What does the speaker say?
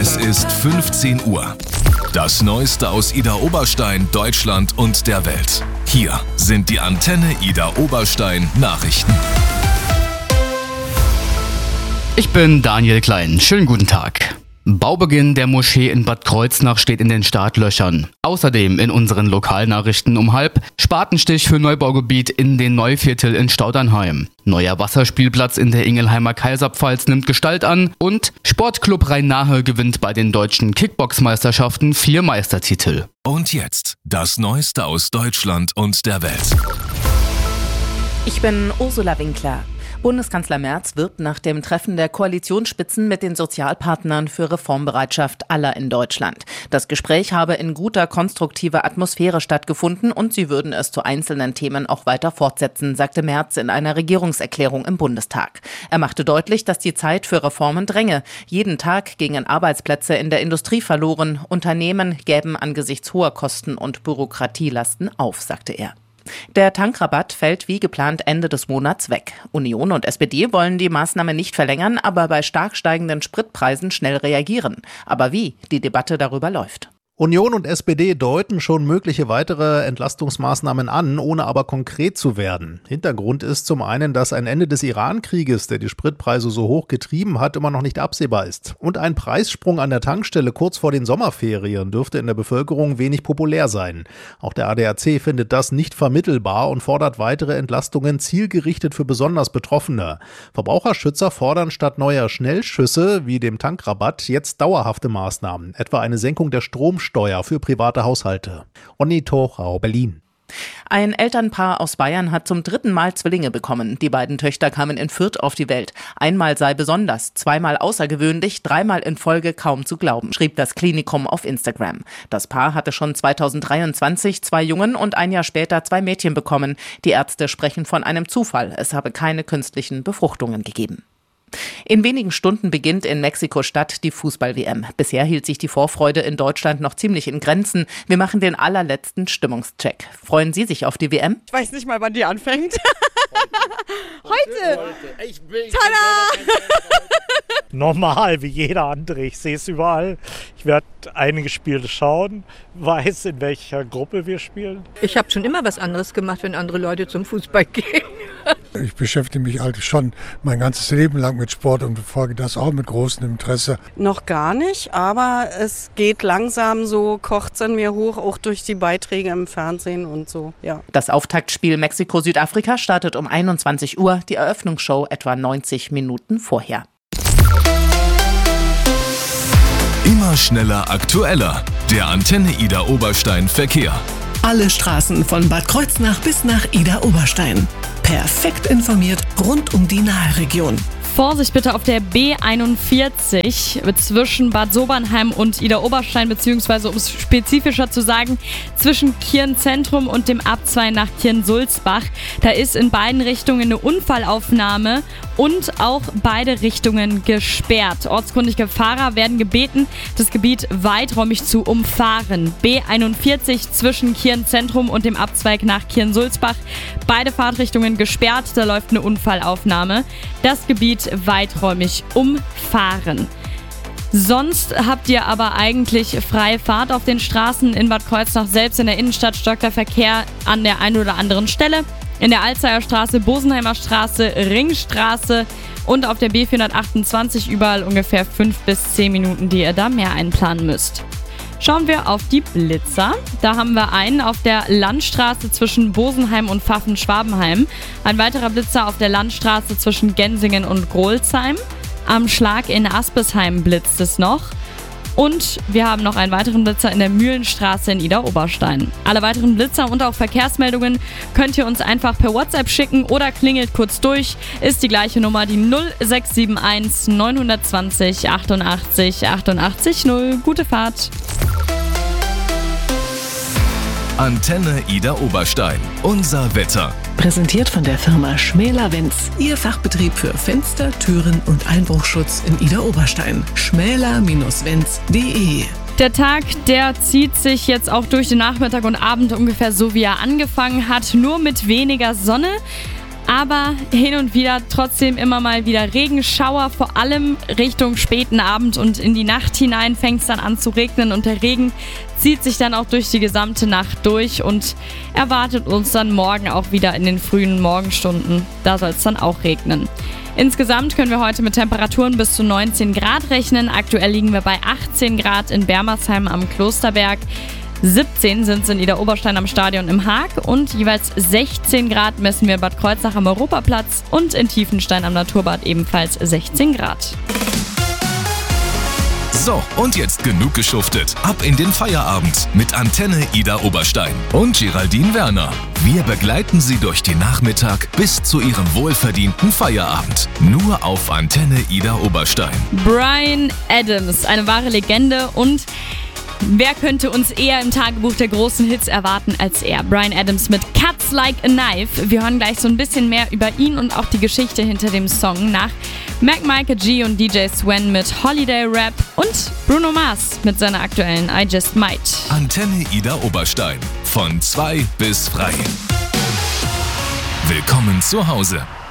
Es ist 15 Uhr. Das Neueste aus Idar-Oberstein, Deutschland und der Welt. Hier sind die Antenne Idar-Oberstein Nachrichten. Ich bin Daniel Klein. Schönen guten Tag. Baubeginn der Moschee in Bad Kreuznach steht in den Startlöchern. Außerdem in unseren Lokalnachrichten um 12:30 Spatenstich für Neubaugebiet in den Neuviertel in Staudernheim. Neuer Wasserspielplatz in der Ingelheimer Kaiserpfalz nimmt Gestalt an und Sportclub Rhein-Nahe gewinnt bei den deutschen Kickbox-Meisterschaften 4 Meistertitel. Und jetzt das Neueste aus Deutschland und der Welt. Ich bin Ursula Winkler. Bundeskanzler Merz wirbt nach dem Treffen der Koalitionsspitzen mit den Sozialpartnern für Reformbereitschaft aller in Deutschland. Das Gespräch habe in guter, konstruktiver Atmosphäre stattgefunden und sie würden es zu einzelnen Themen auch weiter fortsetzen, sagte Merz in einer Regierungserklärung im Bundestag. Er machte deutlich, dass die Zeit für Reformen dränge. Jeden Tag gingen Arbeitsplätze in der Industrie verloren. Unternehmen gäben angesichts hoher Kosten und Bürokratielasten auf, sagte er. Der Tankrabatt fällt wie geplant Ende des Monats weg. Union und SPD wollen die Maßnahme nicht verlängern, aber bei stark steigenden Spritpreisen schnell reagieren. Aber wie? Die Debatte darüber läuft. Union und SPD deuten schon mögliche weitere Entlastungsmaßnahmen an, ohne aber konkret zu werden. Hintergrund ist zum einen, dass ein Ende des Iran-Krieges, der die Spritpreise so hoch getrieben hat, immer noch nicht absehbar ist. Und ein Preissprung an der Tankstelle kurz vor den Sommerferien dürfte in der Bevölkerung wenig populär sein. Auch der ADAC findet das nicht vermittelbar und fordert weitere Entlastungen zielgerichtet für besonders Betroffene. Verbraucherschützer fordern statt neuer Schnellschüsse wie dem Tankrabatt jetzt dauerhafte Maßnahmen, etwa eine Senkung der Stromsteuer für private Haushalte. Onni Torau, Berlin. Ein Elternpaar aus Bayern hat zum 3. Mal Zwillinge bekommen. Die beiden Töchter kamen in Fürth auf die Welt. Einmal sei besonders, 2-mal außergewöhnlich, 3-mal in Folge kaum zu glauben, schrieb das Klinikum auf Instagram. Das Paar hatte schon 2023 2 Jungen und ein Jahr später 2 Mädchen bekommen. Die Ärzte sprechen von einem Zufall. Es habe keine künstlichen Befruchtungen gegeben. In wenigen Stunden beginnt in Mexiko-Stadt die Fußball-WM. Bisher hielt sich die Vorfreude in Deutschland noch ziemlich in Grenzen. Wir machen den allerletzten Stimmungscheck. Freuen Sie sich auf die WM? Ich weiß nicht mal, wann die anfängt. Heute. Tada! Normal, wie jeder andere. Ich sehe es überall. Ich werde einige Spiele schauen, weiß, in welcher Gruppe wir spielen. Ich habe schon immer was anderes gemacht, wenn andere Leute zum Fußball gehen. Ich beschäftige mich halt schon mein ganzes Leben lang mit Sport und verfolge das auch mit großem Interesse. Noch gar nicht, aber es geht langsam so, kocht es in mir hoch, auch durch die Beiträge im Fernsehen und so, ja. Das Auftaktspiel Mexiko-Südafrika startet um 21 Uhr, die Eröffnungsshow etwa 90 Minuten vorher. Immer schneller, aktueller. Der Antenne Idar-Oberstein Verkehr. Alle Straßen von Bad Kreuznach bis nach Idar-Oberstein. Perfekt informiert rund um die Naheregion. Vorsicht bitte auf der B41 zwischen Bad Sobernheim und Idar-Oberstein, beziehungsweise um es spezifischer zu sagen, zwischen Kirn-Zentrum und dem Ab2 nach Kirn-Sulzbach. Da ist in beiden Richtungen eine Unfallaufnahme und auch beide Richtungen gesperrt. Ortskundige Fahrer werden gebeten, das Gebiet weiträumig zu umfahren. B41 zwischen Kirn-Zentrum und dem Abzweig nach Kirn-Sulzbach. Beide Fahrtrichtungen gesperrt, da läuft eine Unfallaufnahme. Das Gebiet weiträumig umfahren. Sonst habt ihr aber eigentlich freie Fahrt auf den Straßen. In Bad Kreuznach selbst in der Innenstadt stockt der Verkehr an der einen oder anderen Stelle. In der Alzheimer Straße, Bosenheimer Straße, Ringstraße und auf der B428 überall ungefähr 5 bis 10 Minuten, die ihr da mehr einplanen müsst. Schauen wir auf die Blitzer. Da haben wir einen auf der Landstraße zwischen Bosenheim und Pfaffen-Schwabenheim. Ein weiterer Blitzer auf der Landstraße zwischen Gensingen und Grolsheim. Am Schlag in Aspesheim blitzt es noch. Und wir haben noch einen weiteren Blitzer in der Mühlenstraße in Idar-Oberstein. Alle weiteren Blitzer und auch Verkehrsmeldungen könnt ihr uns einfach per WhatsApp schicken oder klingelt kurz durch. Ist die gleiche Nummer, die 0671 920 88 88 0. Gute Fahrt! Antenne Idar-Oberstein. Unser Wetter. Präsentiert von der Firma Schmäler-Wenz. Ihr Fachbetrieb für Fenster, Türen und Einbruchschutz in Idar-Oberstein. schmäler-wenz.de. Der Tag, der zieht sich jetzt auch durch den Nachmittag und Abend ungefähr so, wie er angefangen hat. Nur mit weniger Sonne. Aber hin und wieder trotzdem immer mal wieder Regenschauer, vor allem Richtung späten Abend und in die Nacht hinein fängt es dann an zu regnen und der Regen zieht sich dann auch durch die gesamte Nacht durch und erwartet uns dann morgen auch wieder in den frühen Morgenstunden. Da soll es dann auch regnen. Insgesamt können wir heute mit Temperaturen bis zu 19 Grad rechnen. Aktuell liegen wir bei 18 Grad in Bermersheim am Klosterberg. 17 sind es in Idar-Oberstein am Stadion im Haag und jeweils 16 Grad messen wir in Bad Kreuznach am Europaplatz und in Tiefenstein am Naturbad ebenfalls 16 Grad. So, und jetzt genug geschuftet. Ab in den Feierabend mit Antenne Idar-Oberstein und Geraldine Werner. Wir begleiten Sie durch den Nachmittag bis zu Ihrem wohlverdienten Feierabend. Nur auf Antenne Idar-Oberstein. Bryan Adams, eine wahre Legende und wer könnte uns eher im Tagebuch der großen Hits erwarten als er? Bryan Adams mit Cuts Like a Knife. Wir hören gleich so ein bisschen mehr über ihn und auch die Geschichte hinter dem Song nach Mac Micah G und DJ Swen mit Holiday Rap und Bruno Mars mit seiner aktuellen I Just Might. Antenne Idar-Oberstein von 2 bis frei. Willkommen zu Hause.